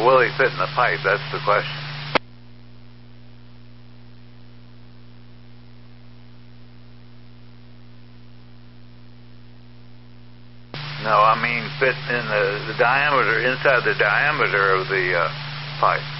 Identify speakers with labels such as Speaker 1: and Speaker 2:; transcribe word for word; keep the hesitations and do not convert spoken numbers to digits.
Speaker 1: but will he fit in the pipe? That's the question. No, I mean fit in the, the diameter, inside the diameter of the uh, pipe.